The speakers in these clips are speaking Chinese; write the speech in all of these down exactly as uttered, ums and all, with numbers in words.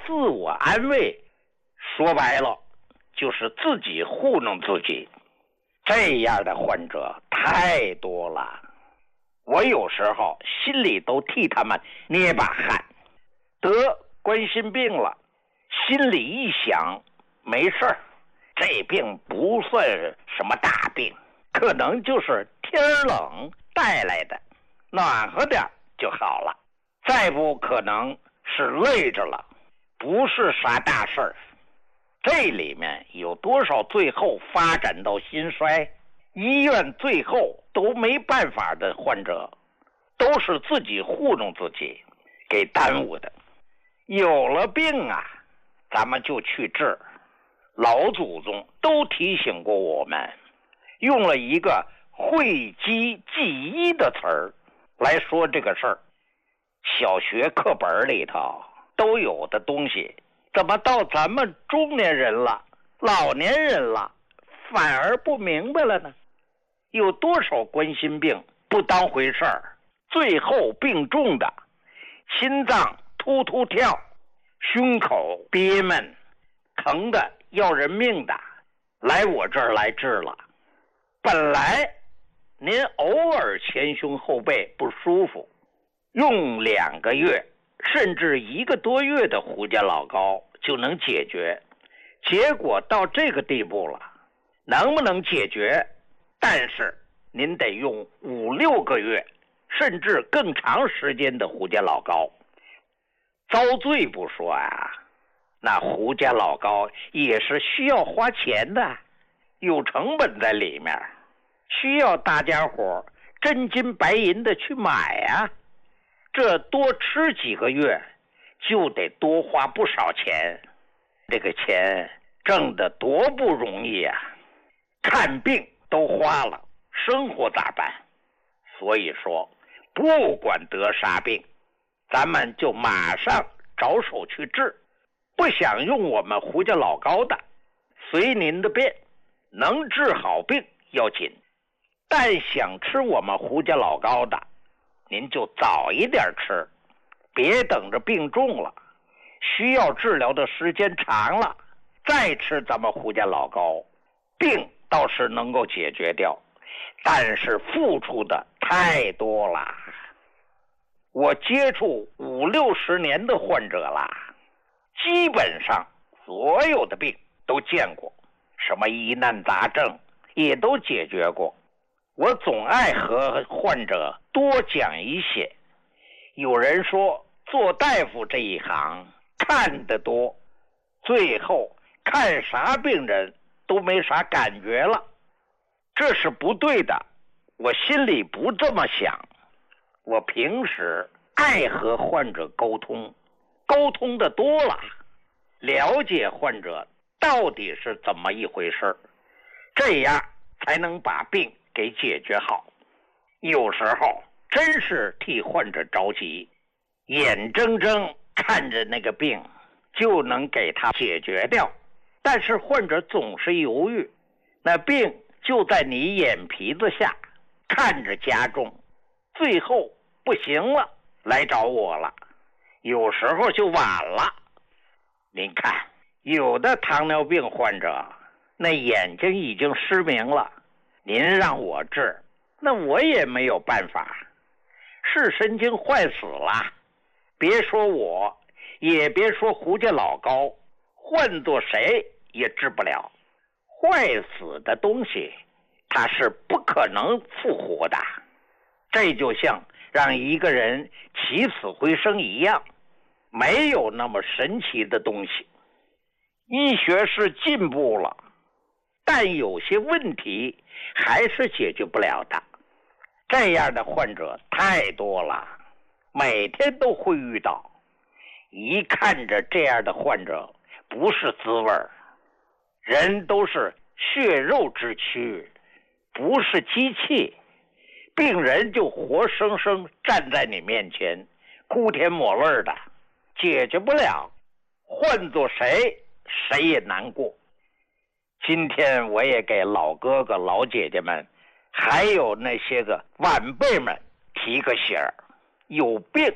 自我安慰，说白了就是自己糊弄自己。这样的患者太多了，我有时候心里都替他们捏把汗。得冠心病了，心里一想，没事儿，这病不算什么大病，可能就是天冷带来的，暖和点就好了。再不可能是累着了，不是啥大事儿。这里面有多少最后发展到心衰，医院最后都没办法的患者，都是自己糊弄自己给耽误的。有了病啊，咱们就去治。老祖宗都提醒过我们，用了一个讳疾忌医的词儿来说这个事儿。小学课本里头都有的东西，怎么到咱们中年人了、老年人了，反而不明白了呢？有多少冠心病不当回事儿，最后病重的，心脏突突跳，胸口憋闷，疼的要人命的，来我这儿来治了。本来您偶尔前胸后背不舒服，用两个月甚至一个多月的胡家老膏就能解决，结果到这个地步了，能不能解决？但是您得用五六个月甚至更长时间的胡家老膏。遭罪不说啊，那胡家老膏也是需要花钱的，有成本在里面，需要大家伙真金白银的去买啊。这多吃几个月就得多花不少钱，这个钱挣得多不容易啊！看病都花了，生活咋办？所以说不管得啥病，咱们就马上着手去治。不想用我们胡家老膏的，随您的便，能治好病要紧。但想吃我们胡家老膏的，您就早一点吃，别等着病重了，需要治疗的时间长了再吃咱们胡家老膏。病倒是能够解决掉，但是付出的太多了。我接触五六十年的患者啦，基本上所有的病都见过，什么疑难杂症也都解决过。我总爱和患者多讲一些。有人说做大夫这一行看得多，最后看啥病人都没啥感觉了，这是不对的。我心里不这么想，我平时爱和患者沟通，沟通的多了，了解患者到底是怎么一回事，这样才能把病给解决好。有时候真是替患者着急，眼睁睁看着那个病就能给他解决掉，但是患者总是犹豫，那病就在你眼皮子下看着加重，最后不行了来找我了，有时候就晚了。您看有的糖尿病患者那眼睛已经失明了，您让我治，那我也没有办法，视神经坏死了，别说我，也别说胡家老膏，换做谁也治不了。坏死的东西它是不可能复活的，这就像让一个人起死回生一样，没有那么神奇的东西。医学是进步了，但有些问题还是解决不了的。这样的患者太多了，每天都会遇到。一看着这样的患者不是滋味儿，人都是血肉之躯，不是机器，病人就活生生站在你面前，哭天抹泪的，解决不了，换做谁谁也难过。今天我也给老哥哥老姐姐们还有那些个晚辈们提个醒儿，有病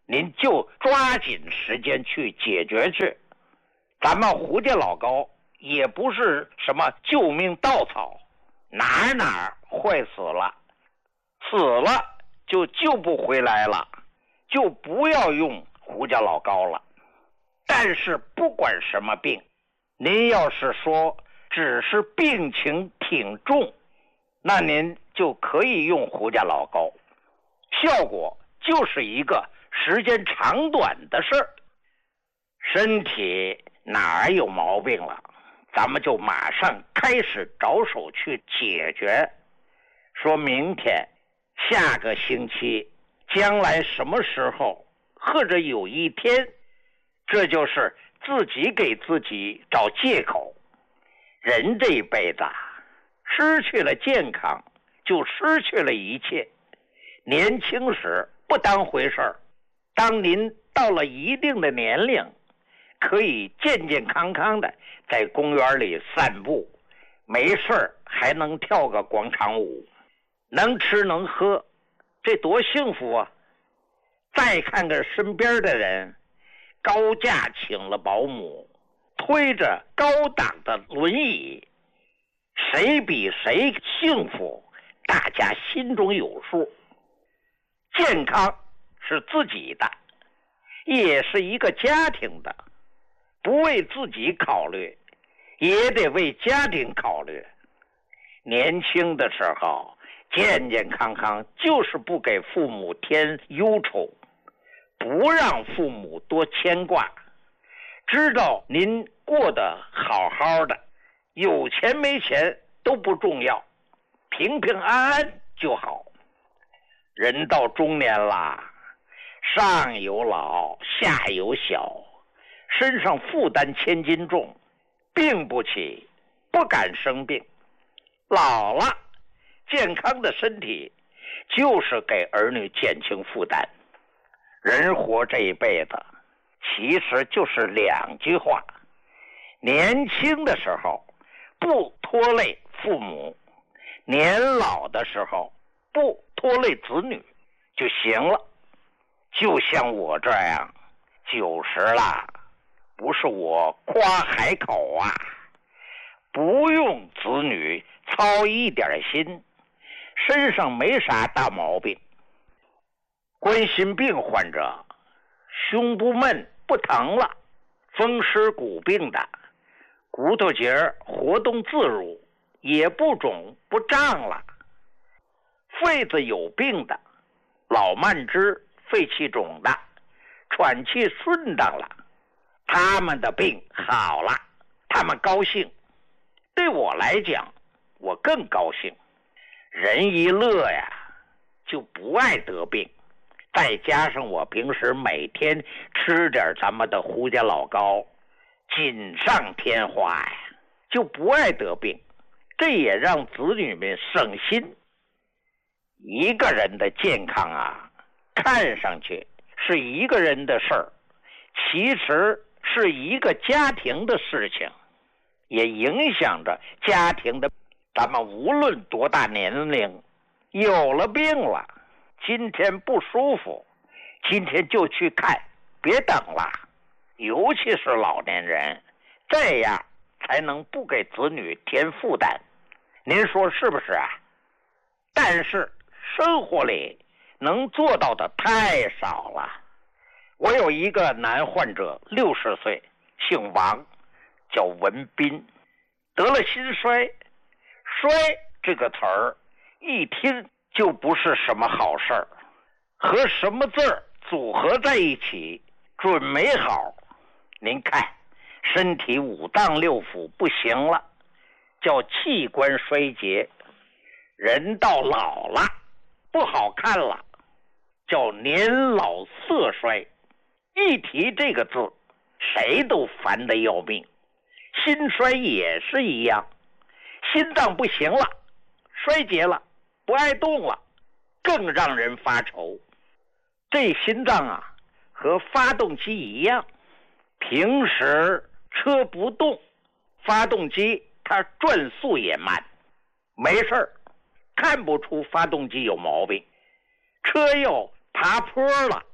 您就抓紧时间去解决去。咱们胡家老高也不是什么救命稻草，哪哪坏死了，死了就救不回来了，就不要用胡家老高了。但是不管什么病，您要是说只是病情挺重，那您就可以用胡家老高，效果就是一个时间长短的事儿。身体哪儿有毛病了，咱们就马上开始着手去解决。说明天、下个星期、将来什么时候，或者有一天，这就是自己给自己找借口。人这一辈子失去了健康，就失去了一切。年轻时不当回事儿，当您到了一定的年龄，可以健健康康的在公园里散步，没事儿还能跳个广场舞，能吃能喝，这多幸福啊！再看看身边的人，高价请了保姆，推着高档的轮椅，谁比谁幸福，大家心中有数。健康是自己的，也是一个家庭的，不为自己考虑，也得为家庭考虑。年轻的时候健健康康，就是不给父母添忧愁，不让父母多牵挂，知道您过得好好的，有钱没钱都不重要，平平安安就好。人到中年啦，上有老下有小，身上负担千斤重，病不起，不敢生病。老了，健康的身体就是给儿女减轻负担。人活这一辈子其实就是两句话，年轻的时候不拖累父母，年老的时候不拖累子女就行了。就像我这样九十了，不是我夸海口啊，不用子女操一点心，身上没啥大毛病。冠心病患者胸不闷不疼了，风湿骨病的骨头节活动自如，也不肿不胀了。肺子有病的，老慢支、肺气肿的，喘气顺当了，他们的病好了，他们高兴。对我来讲，我更高兴。人一乐呀，就不爱得病。再加上我平时每天吃点咱们的胡家老高，锦上添花呀，就不爱得病。这也让子女们省心。一个人的健康啊，看上去是一个人的事儿，其实是一个家庭的事情，也影响着家庭的。咱们无论多大年龄，有了病了，今天不舒服，今天就去看，别等了。尤其是老年人，这样才能不给子女添负担。您说是不是啊？但是生活里能做到的太少了。我有一个男患者，六十岁，姓王，叫文斌，得了心衰。衰这个词儿一听就不是什么好事儿，和什么字儿组合在一起准没好。您看，身体五脏六腑不行了，叫器官衰竭。人到老了不好看了，叫年老色衰。一提这个字，谁都烦得要命。心衰也是一样，心脏不行了，衰竭了，不爱动了，更让人发愁。这心脏啊，和发动机一样，平时车不动，发动机它转速也慢，没事儿，看不出发动机有毛病。车要爬坡了，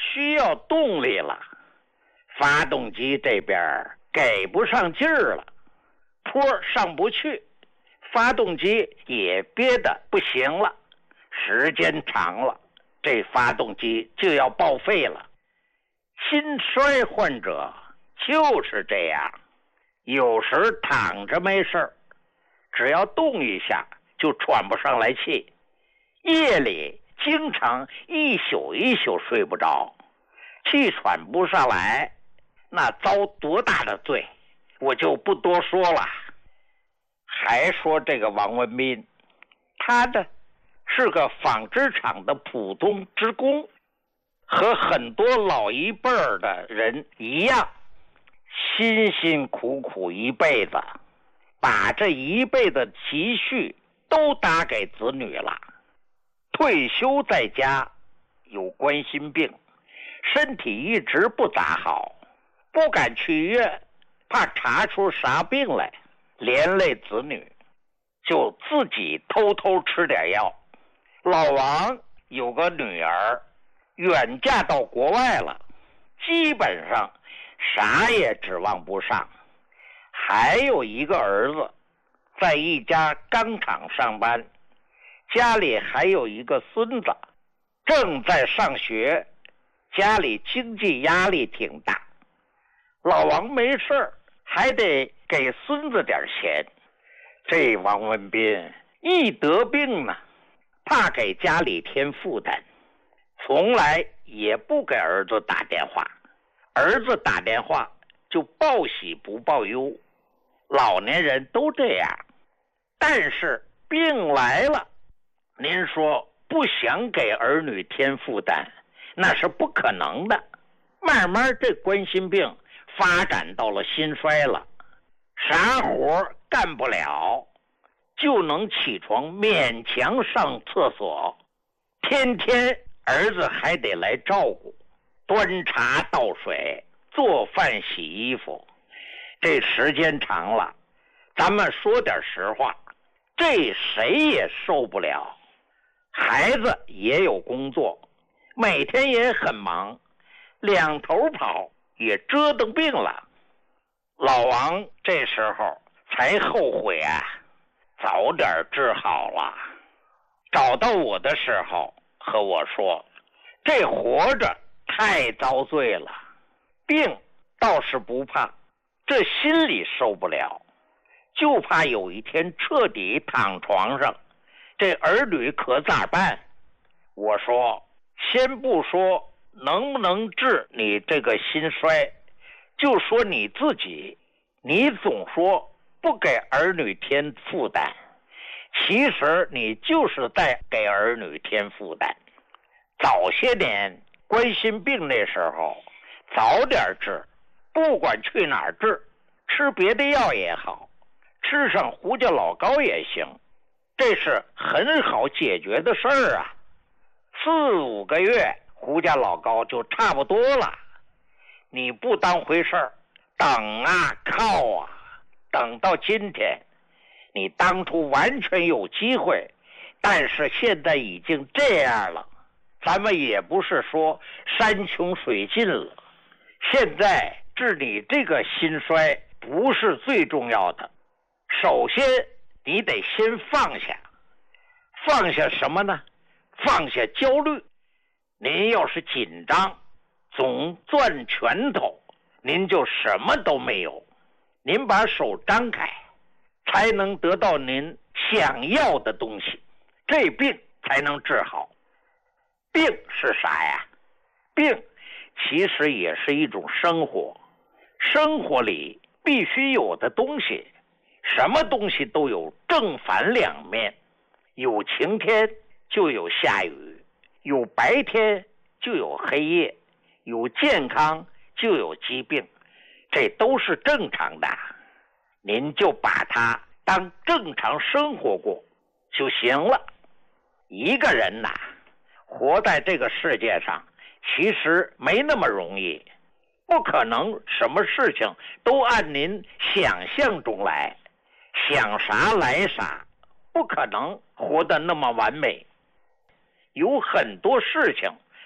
需要动力了，发动机这边给不上劲儿了，坡上不去，发动机也憋得不行了，时间长了，这发动机就要报废了。心衰患者就是这样，有时躺着没事儿，只要动一下就喘不上来气，夜里经常一宿一宿睡不着，气喘不上来，那遭多大的罪，我就不多说了。还说这个王文斌，他的是个纺织厂的普通职工，和很多老一辈儿的人一样，辛辛苦苦一辈子，把这一辈子积蓄都打给子女了。退休在家，有冠心病，身体一直不咋好，不敢去医院，怕查出啥病来，连累子女，就自己偷偷吃点药。老王有个女儿远嫁到国外了，基本上啥也指望不上，还有一个儿子在一家钢厂上班，家里还有一个孙子正在上学，家里经济压力挺大，老王没事还得给孙子点钱。这王文斌一得病呢，怕给家里添负担，从来也不给儿子打电话，儿子打电话就报喜不报忧，老年人都这样。但是病来了，您说不想给儿女添负担，那是不可能的。慢慢这冠心病发展到了心衰了，啥活干不了，就能起床勉强上厕所，天天儿子还得来照顾，端茶倒水，做饭洗衣服。这时间长了，咱们说点实话，这谁也受不了。孩子也有工作，每天也很忙，两头跑，也折腾病了。老王这时候才后悔啊，早点治好了。找到我的时候和我说，这活着太遭罪了，病倒是不怕，这心里受不了，就怕有一天彻底躺床上，这儿女可咋办？我说，先不说能不能治你这个心衰，就说你自己，你总说不给儿女添负担，其实你就是在给儿女添负担。早些年冠心病那时候早点治，不管去哪儿治，吃别的药也好，吃上胡椒老膏也行，这是很好解决的事儿啊。四五个月胡椒老膏就差不多了，你不当回事儿，等啊靠啊，等到今天，你当初完全有机会，但是现在已经这样了，咱们也不是说山穷水尽了，现在治你这个心衰不是最重要的，首先你得先放下。放下什么呢？放下焦虑。您要是紧张，总攥拳头，您就什么都没有。您把手张开，才能得到您想要的东西，这病才能治好。病是啥呀？病其实也是一种生活，生活里必须有的东西，什么东西都有正反两面，有晴天就有下雨，有白天就有黑夜，有健康就有疾病，这都是正常的，您就把它当正常生活过就行了。一个人呐，活在这个世界上其实没那么容易，不可能什么事情都按您想象中来，想啥来啥，不可能活得那么完美。有很多事情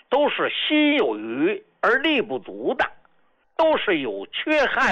都是心有余而力不足的，都是有缺憾